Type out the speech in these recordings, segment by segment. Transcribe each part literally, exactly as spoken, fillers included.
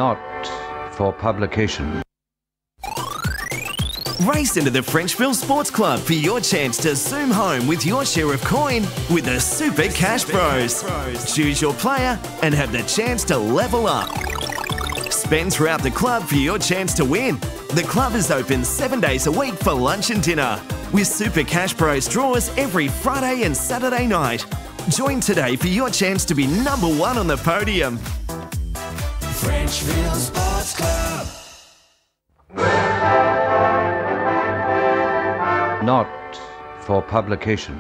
Not for publication. Race into the Frenchville Sports Club for your chance to zoom home with your share of coin with the Super Cash Bros. Choose your player and have the chance to level up. Spend throughout the club for your chance to win. The club is open seven days a week for lunch and dinner, with Super Cash Bros draws every Friday and Saturday night. Join today for your chance to be number one on the podium. Frenchville Sports Club. Not for publication.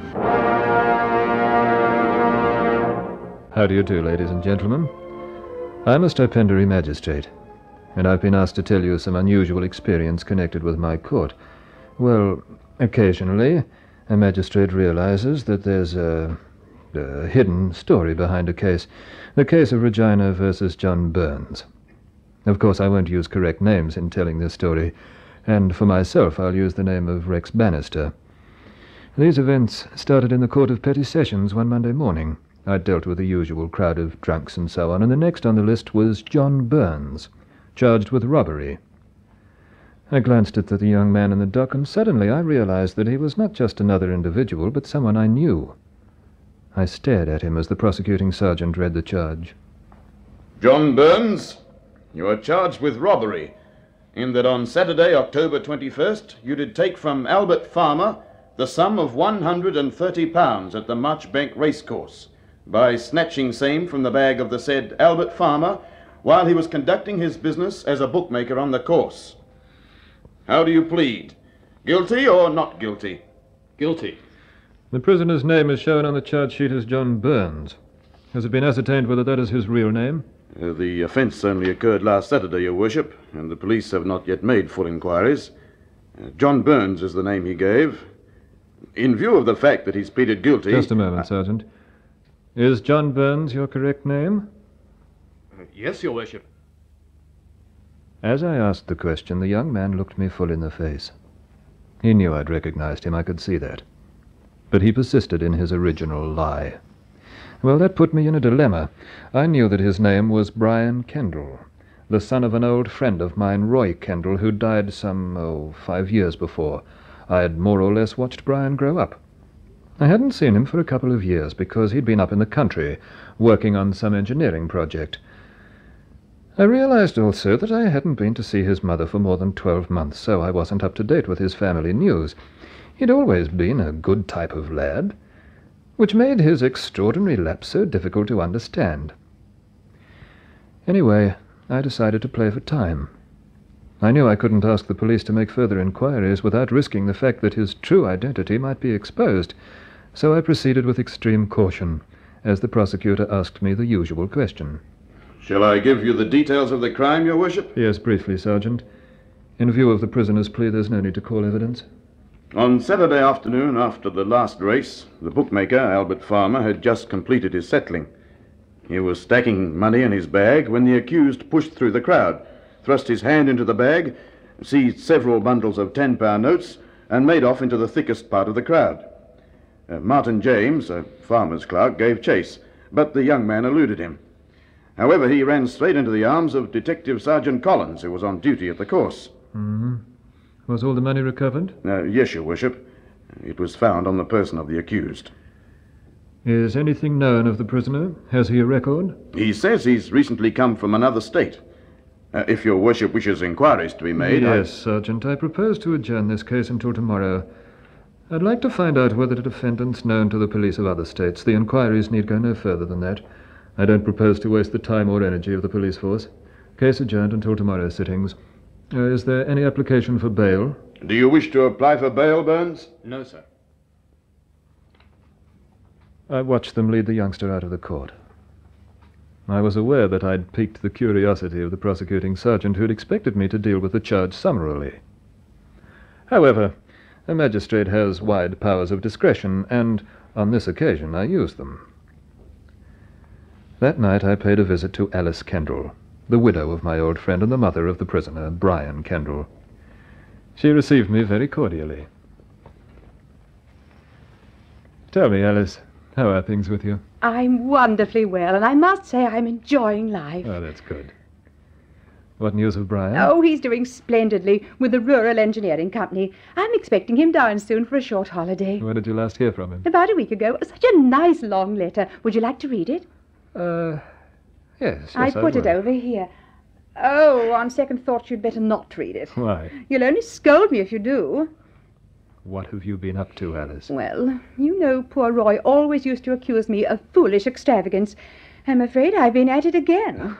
How do you do, ladies and gentlemen? I'm a stipendiary magistrate, and I've been asked to tell you some unusual experience connected with my court. Well, occasionally, a magistrate realizes that there's a, a hidden story behind a case. The case of Regina versus John Burns. Of course, I won't use correct names in telling this story, and for myself, I'll use the name of Rex Bannister. These events started in the Court of Petty Sessions one Monday morning. I dealt with the usual crowd of drunks and so on, and the next on the list was John Burns, charged with robbery. I glanced at the young man in the dock, and suddenly I realized that he was not just another individual, but someone I knew. I stared at him as the prosecuting sergeant read the charge. John Burns, you are charged with robbery, in that on Saturday, October twenty-first, you did take from Albert Farmer the sum of one hundred and thirty pounds at the Marchbank Racecourse, by snatching same from the bag of the said Albert Farmer while he was conducting his business as a bookmaker on the course. How do you plead? Guilty or not guilty? Guilty. The prisoner's name is shown on the charge sheet as John Burns. Has it been ascertained whether that is his real name? Uh, the offence only occurred last Saturday, Your Worship, and the police have not yet made full inquiries. Uh, John Burns is the name he gave. In view of the fact that he's pleaded guilty... Just a moment, Sergeant. Is John Burns your correct name? Uh, yes, Your Worship. As I asked the question, the young man looked me full in the face. He knew I'd recognized him, I could see that. But he persisted in his original lie. Well, that put me in a dilemma. I knew that his name was Brian Kendall, the son of an old friend of mine, Roy Kendall, who died some, oh, five years before. I had more or less watched Brian grow up. I hadn't seen him for a couple of years because he'd been up in the country, working on some engineering project. I realized also that I hadn't been to see his mother for more than twelve months, so I wasn't up to date with his family news. He'd always been a good type of lad, which made his extraordinary lapse so difficult to understand. Anyway, I decided to play for time. I knew I couldn't ask the police to make further inquiries without risking the fact that his true identity might be exposed, so I proceeded with extreme caution, as the prosecutor asked me the usual question. Shall I give you the details of the crime, Your Worship? Yes, briefly, Sergeant. In view of the prisoner's plea, there's no need to call evidence. On Saturday afternoon, after the last race, the bookmaker, Albert Farmer, had just completed his settling. He was stacking money in his bag when the accused pushed through the crowd, thrust his hand into the bag, seized several bundles of ten-pound notes, and made off into the thickest part of the crowd. Uh, Martin James, a farmer's clerk, gave chase, but the young man eluded him. However, he ran straight into the arms of Detective Sergeant Collins, who was on duty at the course. Mm-hmm. Was all the money recovered? Uh, yes, Your Worship. It was found on the person of the accused. Is anything known of the prisoner? Has he a record? He says he's recently come from another state. Uh, if Your Worship wishes inquiries to be made... Yes, I... Sergeant. I propose to adjourn this case until tomorrow. I'd like to find out whether the defendant's known to the police of other states. The inquiries need go no further than that. I don't propose to waste the time or energy of the police force. Case adjourned until tomorrow's sittings. Uh, is there any application for bail? Do you wish to apply for bail, Burns? No, sir. I watched them lead the youngster out of the court. I was aware that I'd piqued the curiosity of the prosecuting sergeant, who'd expected me to deal with the charge summarily. However, a magistrate has wide powers of discretion, and on this occasion I used them. That night I paid a visit to Alice Kendall, the widow of my old friend and the mother of the prisoner, Brian Kendall. She received me very cordially. Tell me, Alice, how are things with you? I'm wonderfully well, and I must say I'm enjoying life. Oh, that's good. What news of Brian? Oh, he's doing splendidly with the Rural Engineering Company. I'm expecting him down soon for a short holiday. When did you last hear from him? About a week ago. Such a nice long letter. Would you like to read it? Uh, yes, yes, I put will. it over here. Oh, on second thought, you'd better not read it. Why? You'll only scold me if you do. What have you been up to, Alice? Well, you know poor Roy always used to accuse me of foolish extravagance. I'm afraid I've been at it again.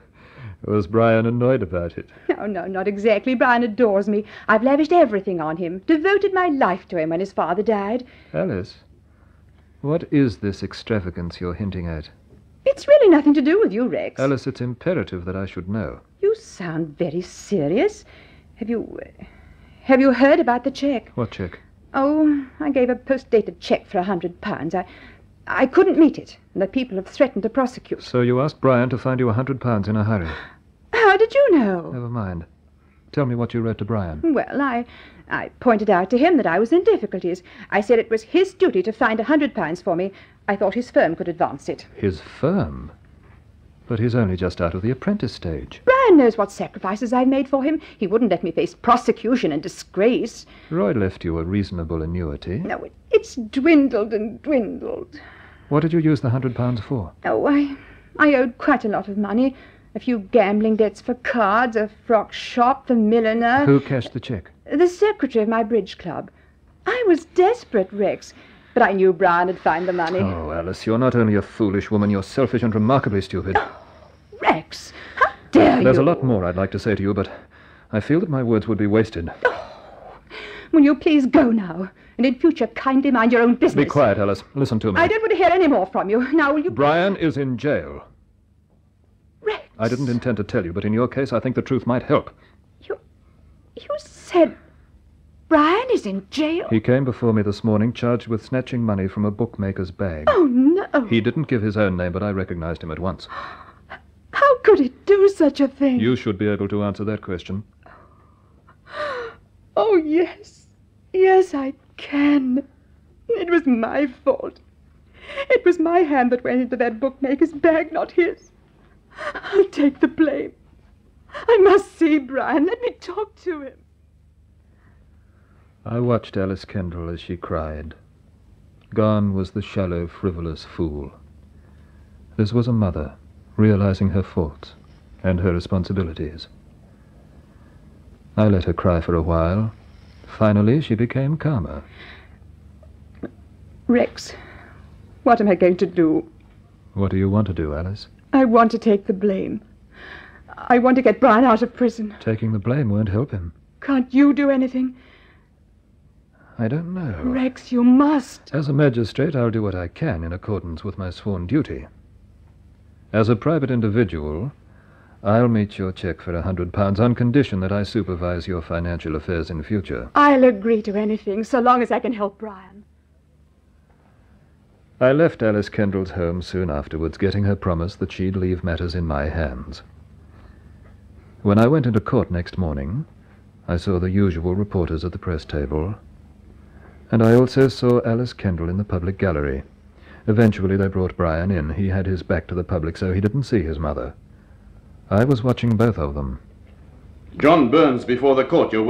Was Brian annoyed about it? No, no, not exactly. Brian adores me. I've lavished everything on him, devoted my life to him when his father died. Alice, what is this extravagance you're hinting at? It's really nothing to do with you, Rex. Alice, it's imperative that I should know. You sound very serious. Have you... Uh, have you heard about the cheque? What cheque? Oh, I gave a post-dated cheque for a hundred pounds. I... I couldn't meet it, and the people have threatened to prosecute. So you asked Brian to find you a hundred pounds in a hurry? How did you know? Never mind. Tell me what you wrote to Brian. Well, I... I pointed out to him that I was in difficulties. I said it was his duty to find a hundred pounds for me. I thought his firm could advance it. His firm? But he's only just out of the apprentice stage. Brian knows what sacrifices I've made for him. He wouldn't let me face prosecution and disgrace. Roy left you a reasonable annuity. No, it, it's dwindled and dwindled. What did you use the hundred pounds for? Oh, I, I owed quite a lot of money. A few gambling debts for cards, a frock shop, the milliner. Who cashed the cheque? The secretary of my bridge club. I was desperate, Rex, but I knew Brian had found the money. Oh, Alice, you're not only a foolish woman, you're selfish and remarkably stupid. Rex, how dare you? There's a lot more I'd like to say to you, but I feel that my words would be wasted. Will you please go now? And in future, kindly mind your own business. Be quiet, Alice. Listen to me. I don't want to hear any more from you. Now, will you... Brian is in jail. Rex. I didn't intend to tell you, but in your case, I think the truth might help. You... You said... Brian is in jail? He came before me this morning charged with snatching money from a bookmaker's bag. Oh, no. He didn't give his own name, but I recognized him at once. How could he do such a thing? You should be able to answer that question. Oh, yes. Yes, I can. It was my fault. It was my hand that went into that bookmaker's bag, not his. I'll take the blame. I must see Brian. Let me talk to him. I watched Alice Kendall as she cried. Gone was the shallow, frivolous fool. This was a mother, realizing her faults and her responsibilities. I let her cry for a while. Finally, she became calmer. Rex, what am I going to do? What do you want to do, Alice? I want to take the blame. I want to get Brian out of prison. Taking the blame won't help him. Can't you do anything? I don't know. Rex, you must. As a magistrate, I'll do what I can in accordance with my sworn duty. As a private individual, I'll meet your cheque for a hundred pounds on condition that I supervise your financial affairs in future. I'll agree to anything, so long as I can help Brian. I left Alice Kendall's home soon afterwards, getting her promise that she'd leave matters in my hands. When I went into court next morning, I saw the usual reporters at the press table, and I also saw Alice Kendall in the public gallery. Eventually they brought Brian in. He had his back to the public, so he didn't see his mother. I was watching both of them. John Burns before the court, Your